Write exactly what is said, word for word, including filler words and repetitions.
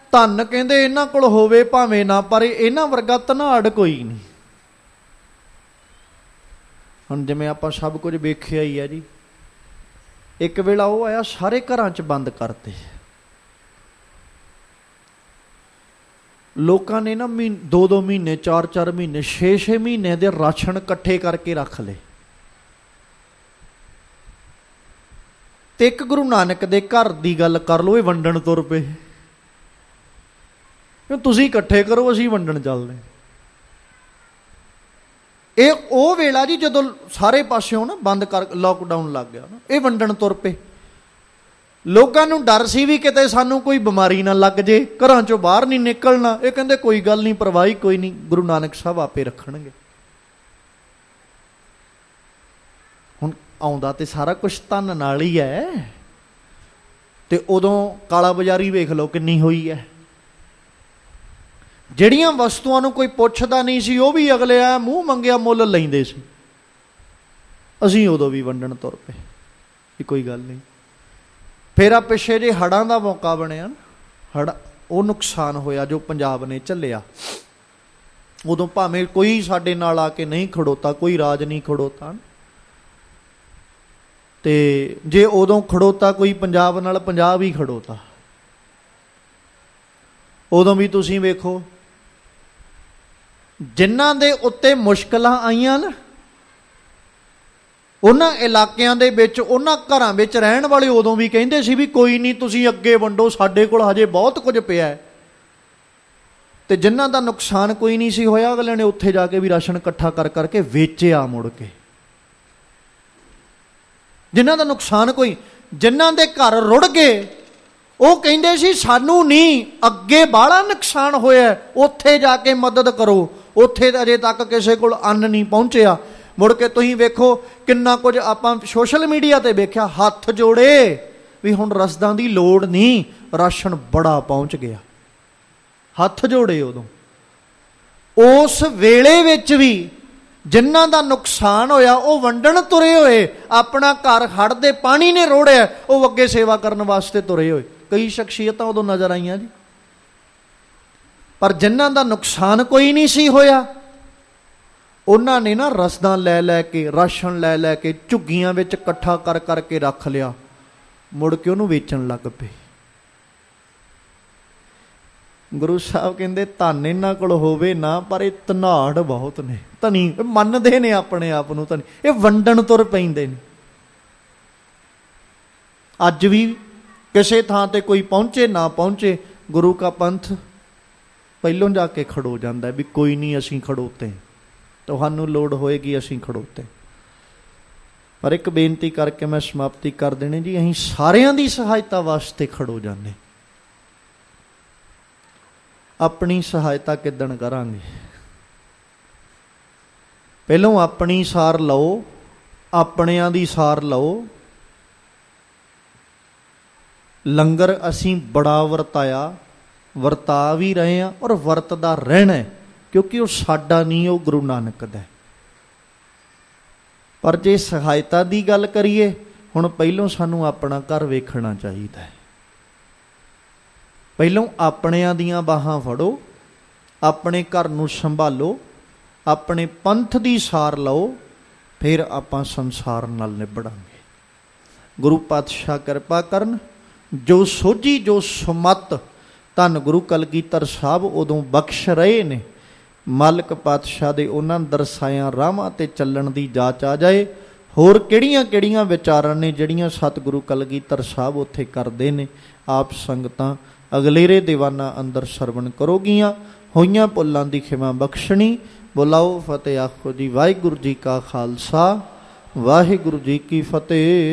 ਧਨ ਕਹਿੰਦੇ ਇਹਨਾਂ ਕੋਲ ਹੋਵੇ ਭਾਵੇਂ ਨਾ, ਪਰ ਇਹਨਾਂ ਵਰਗਾ ਧਨਾੜ ਕੋਈ ਨਹੀਂ। ਹੁਣ ਜਿਵੇਂ ਆਪਾਂ ਸਭ ਕੁਝ ਵੇਖਿਆ ਹੀ ਹੈ ਜੀ, ਇੱਕ ਵੇਲਾ ਉਹ ਆਇਆ ਸਾਰੇ ਘਰਾਂ 'ਚ ਬੰਦ ਕਰਤੇ, ਲੋਕਾਂ ਨੇ ਨਾ ਮਹੀਨੇ ਦੋ ਦੋ ਮਹੀਨੇ ਚਾਰ ਚਾਰ ਮਹੀਨੇ ਛੇ ਛੇ ਮਹੀਨੇ ਦੇ ਰਾਸ਼ਨ ਇਕੱਠੇ ਕਰਕੇ ਰੱਖ ਲਏ। ਤੇ ਇੱਕ ਗੁਰੂ ਨਾਨਕ ਦੇ ਘਰ ਦੀ ਗੱਲ ਕਰ ਲਓ, ਇਹ ਵੰਡਣ ਤੁਰ ਪਏ। ਤੁਸੀਂ ਇਕੱਠੇ ਕਰੋ, ਅਸੀਂ ਵੰਡਣ ਚੱਲਦੇ। ਇਹ ਉਹ ਵੇਲਾ ਜੀ ਜਦੋਂ ਸਾਰੇ ਪਾਸਿਓਂ ਨਾ ਬੰਦ ਕਰ ਲੋਕਡਾਊਨ ਲੱਗ ਗਿਆ ਨਾ, ਇਹ ਵੰਡਣ ਤੁਰ ਪਏ। ਲੋਕਾਂ ਨੂੰ ਡਰ ਸੀ ਵੀ ਕਿਤੇ ਸਾਨੂੰ ਕੋਈ ਬਿਮਾਰੀ ਨਾ ਲੱਗ ਜੇ, ਘਰਾਂ ਚੋਂ ਬਾਹਰ ਨਹੀਂ ਨਿਕਲਣਾ। ਇਹ ਕਹਿੰਦੇ ਕੋਈ ਗੱਲ ਨਹੀਂ, ਪਰਵਾਹੀ ਕੋਈ ਨਹੀਂ, ਗੁਰੂ ਨਾਨਕ ਸਾਹਿਬ ਆਪੇ ਰੱਖਣਗੇ। ਹੁਣ ਆਉਂਦਾ ਤੇ ਸਾਰਾ ਕੁਛ ਧਨ ਨਾਲ ਹੀ ਹੈ। ਤੇ ਉਦੋਂ ਕਾਲਾ ਬਾਜ਼ਾਰੀ ਵੇਖ ਲਓ ਕਿੰਨੀ ਹੋਈ ਹੈ। ਜਿਹੜੀਆਂ ਵਸਤੂਆਂ ਨੂੰ ਕੋਈ ਪੁੱਛਦਾ ਨਹੀਂ ਸੀ, ਉਹ ਵੀ ਅਗਲੇ ਆ ਮੂੰਹ ਮੰਗਿਆ ਮੁੱਲ ਲੈਂਦੇ ਸੀ। ਅਸੀਂ ਉਦੋਂ ਵੀ ਵੰਡਣ ਤੁਰ ਪਏ ਵੀ ਕੋਈ ਗੱਲ ਨਹੀਂ। ਫਿਰ ਆ ਪਿੱਛੇ ਜੇ ਹੜ੍ਹਾਂ ਦਾ ਮੌਕਾ ਬਣਿਆ ਨਾ, ਹੜ੍ਹ ਉਹ ਨੁਕਸਾਨ ਹੋਇਆ ਜੋ ਪੰਜਾਬ ਨੇ ਝੱਲਿਆ। ਉਦੋਂ ਭਾਵੇਂ ਕੋਈ ਸਾਡੇ ਨਾਲ ਆ ਕੇ ਨਹੀਂ ਖੜੋਤਾ, ਕੋਈ ਰਾਜ ਨਹੀਂ ਖੜੋਤਾ, ਤੇ ਜੇ ਉਦੋਂ ਖੜੋਤਾ ਕੋਈ ਪੰਜਾਬ ਨਾਲ, ਪੰਜਾਬ ਹੀ ਖੜੋਤਾ। ਉਦੋਂ ਵੀ ਤੁਸੀਂ ਵੇਖੋ ਜਿਨ੍ਹਾਂ ਦੇ ਉੱਤੇ ਮੁਸ਼ਕਿਲਾਂ ਆਈਆਂ ਨਾ, ਉਹਨਾਂ ਇਲਾਕਿਆਂ ਦੇ ਵਿੱਚ, ਉਹਨਾਂ ਘਰਾਂ ਵਿੱਚ ਰਹਿਣ ਵਾਲੇ ਉਦੋਂ ਵੀ ਕਹਿੰਦੇ ਸੀ ਵੀ ਕੋਈ ਨਹੀਂ, ਤੁਸੀਂ ਅੱਗੇ ਵੰਡੋ, ਸਾਡੇ ਕੋਲ ਹਜੇ ਬਹੁਤ ਕੁਝ ਪਿਆ। ਤੇ ਜਿਨ੍ਹਾਂ ਦਾ ਨੁਕਸਾਨ ਕੋਈ ਨਹੀਂ ਸੀ ਹੋਇਆ, ਅਗਲੇ ਨੇ ਉੱਥੇ ਜਾ ਕੇ ਵੀ ਰਾਸ਼ਨ ਇਕੱਠਾ ਕਰ ਕਰਕੇ ਵੇਚਿਆ ਮੁੜ ਕੇ। ਜਿਨ੍ਹਾਂ ਦਾ ਨੁਕਸਾਨ ਕੋਈ, ਜਿਨ੍ਹਾਂ ਦੇ ਘਰ ਰੁੜ ਗਏ, ਉਹ ਕਹਿੰਦੇ ਸੀ ਸਾਨੂੰ ਨਹੀਂ, ਅੱਗੇ ਬਾਹਲਾ ਨੁਕਸਾਨ ਹੋਇਆ, ਉੱਥੇ ਜਾ ਕੇ ਮਦਦ ਕਰੋ। ਉੱਥੇ ਅਜੇ ਤੱਕ ਕਿਸੇ ਕੋਲ ਅੰਨ ਨਹੀਂ ਪਹੁੰਚਿਆ। ਮੁੜ ਕੇ ਤੁਸੀਂ ਵੇਖੋ ਕਿੰਨਾ ਕੁਝ ਆਪਾਂ ਸੋਸ਼ਲ ਮੀਡੀਆ ਤੇ ਵੇਖਿਆ, ਹੱਥ ਜੋੜੇ ਵੀ ਹੁਣ ਰਸਦਾਂ ਦੀ ਲੋੜ ਨਹੀਂ, ਰਾਸ਼ਨ ਬੜਾ ਪਹੁੰਚ ਗਿਆ। ਹੱਥ ਜੋੜੇ ਉਦੋਂ। ਉਸ ਵੇਲੇ ਵਿੱਚ ਵੀ ਜਿਨ੍ਹਾਂ ਦਾ ਨੁਕਸਾਨ ਹੋਇਆ ਉਹ ਵੰਡਣ ਤੁਰੇ ਹੋਏ। ਆਪਣਾ ਘਰ ਹੜ੍ਹ ਦੇ ਪਾਣੀ ਨੇ ਰੋੜਿਆ, ਉਹ ਅੱਗੇ ਸੇਵਾ ਕਰਨ ਵਾਸਤੇ ਤੁਰੇ ਹੋਏ। ਕਈ ਸ਼ਖਸੀਅਤਾਂ ਉਦੋਂ ਨਜ਼ਰ ਆਈਆਂ ਜੀ। ਪਰ ਜਿਨ੍ਹਾਂ ਦਾ ਨੁਕਸਾਨ ਕੋਈ ਨਹੀਂ ਸੀ ਹੋਇਆ, ਉਹਨਾਂ ਨੇ ਨਾ ਰਸਦਾਂ ਲੈ ਲੈ ਕੇ, ਰਾਸ਼ਨ ਲੈ ਲੈ ਕੇ ਝੁੱਗੀਆਂ ਵਿੱਚ ਇਕੱਠਾ ਕਰ ਕਰਕੇ ਰੱਖ ਲਿਆ। ਮੁੜ ਕੇ ਉਹਨੂੰ ਵੇਚਣ ਲੱਗ ਪਏ। ਗੁਰੂ ਸਾਹਿਬ ਕਹਿੰਦੇ ਧਨ ਇਹਨਾਂ ਕੋਲ ਹੋਵੇ ਨਾ, ਪਰ ਇਹ ਧਨਾੜ ਬਹੁਤ ਨੇ। ਧਨੀ ਮੰਨਦੇ ਨੇ ਆਪਣੇ ਆਪ ਨੂੰ ਧਨੀ, ਇਹ ਵੰਡਣ ਤੁਰ ਪੈਂਦੇ ਨੇ। ਅੱਜ ਵੀ ਕਿਸੇ ਥਾਂ ਤੇ ਕੋਈ ਪਹੁੰਚੇ ਨਾ ਪਹੁੰਚੇ, ਗੁਰੂ ਕਾ ਪੰਥ ਪਹਿਲੋਂ ਜਾ ਕੇ ਖੜੋ ਜਾਂਦਾ ਵੀ ਕੋਈ ਨਹੀਂ, ਅਸੀਂ ਖੜੋਤੇ, ਤੁਹਾਨੂੰ ਲੋੜ ਹੋਏਗੀ ਅਸੀਂ ਖੜੋਤੇ। ਪਰ ਇੱਕ ਬੇਨਤੀ ਕਰਕੇ ਮੈਂ ਸਮਾਪਤੀ ਕਰ ਦੇਣੀ ਜੀ, ਅਸੀਂ ਸਾਰਿਆਂ ਦੀ ਸਹਾਇਤਾ ਵਾਸਤੇ ਖੜੋ ਜਾਂਦੇ। ਆਪਣੀ ਸਹਾਇਤਾ ਕਿੱਦਣ ਕਰਾਂਗੇ? ਪਹਿਲੋਂ ਆਪਣੀ ਸਾਰ ਲਓ, ਆਪਣਿਆਂ ਦੀ ਸਾਰ ਲਓ। ਲੰਗਰ ਅਸੀਂ ਬੜਾ ਵਰਤਾਇਆ, ਵਰਤਾ ਵੀ ਰਹੇ ਹਾਂ ਔਰ ਵਰਤਦਾ ਰਹਿਣਾ, ਕਿਉਂਕਿ ਉਹ ਸਾਡਾ ਨਹੀਂ, ਉਹ ਗੁਰੂ ਨਾਨਕ ਦਾ। ਪਰ ਜੇ ਸਹਾਇਤਾ ਦੀ ਗੱਲ ਕਰੀਏ, ਹੁਣ ਪਹਿਲੋਂ ਸਾਨੂੰ ਆਪਣਾ ਘਰ ਵੇਖਣਾ ਚਾਹੀਦਾ ਹੈ। ਪਹਿਲੋਂ ਆਪਣਿਆਂ ਦੀਆਂ ਬਾਹਾਂ ਫੜੋ, ਆਪਣੇ ਘਰ ਨੂੰ ਸੰਭਾਲੋ, ਆਪਣੇ ਪੰਥ ਦੀ ਸਾਰ ਲਓ, ਫਿਰ ਆਪਾਂ ਸੰਸਾਰ ਨਾਲ ਨਿਬੜਾਂਗੇ। ਗੁਰੂ ਪਾਤਸ਼ਾਹ ਕਿਰਪਾ ਕਰਨ। ਜੋ ਸੋਝੀ ਜੋ ਸੁਮੱਤ ਧੰਨ ਗੁਰੂ ਕਲਗੀਧਰ ਸਾਹਿਬ ਉਦੋਂ ਬਖਸ਼ ਰਹੇ ਨੇ, ਮਾਲਕ ਪਾਤਸ਼ਾਹ ਦੇ ਉਹਨਾਂ ਦਰਸਾਇਆਂ ਰਾਹਾਂ 'ਤੇ ਚੱਲਣ ਦੀ ਜਾਚ ਆ ਜਾਏ। ਹੋਰ ਕਿਹੜੀਆਂ ਕਿਹੜੀਆਂ ਵਿਚਾਰਾਂ ਨੇ ਜਿਹੜੀਆਂ ਸਤਿਗੁਰੂ ਕਲਗੀਧਰ ਸਾਹਿਬ ਉੱਥੇ ਕਰਦੇ ਨੇ, ਆਪ ਸੰਗਤਾਂ ਅਗਲੇਰੇ ਦੀਵਾਨਾਂ ਅੰਦਰ ਸਰਵਣ ਕਰੋਗੀਆਂ। ਹੋਈਆਂ ਭੁੱਲਾਂ ਦੀ ਖਿਮਾ ਬਖਸ਼ਣੀ। ਬੁਲਾਓ ਫਤਿਹ ਆਖੋ ਜੀ। ਵਾਹਿਗੁਰੂ ਜੀ ਕਾ ਖਾਲਸਾ, ਵਾਹਿਗੁਰੂ ਜੀ ਕੀ ਫਤਿਹ।